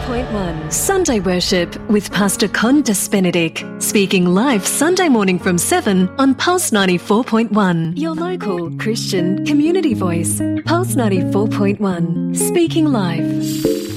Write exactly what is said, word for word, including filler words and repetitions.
point one Sunday Worship with Pastor Condas Benedict, speaking live Sunday morning from seven on Pulse ninety-four point one. Your local Christian community voice. Pulse ninety-four point one, speaking live.